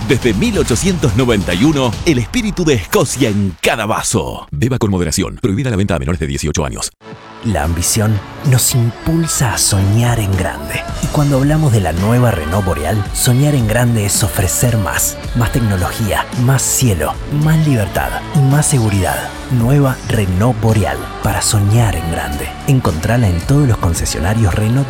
Desde 1891, el espíritu de Escocia en cada vaso. Beba con moderación. Prohibida la venta a menores de 18 años. La ambición nos impulsa a soñar en grande. Y cuando hablamos de la nueva Renault Boreal, soñar en grande es ofrecer más. Más tecnología, más cielo, más libertad y más seguridad. Nueva Renault Boreal, para soñar en grande. Encontrala en todos los concesionarios Renault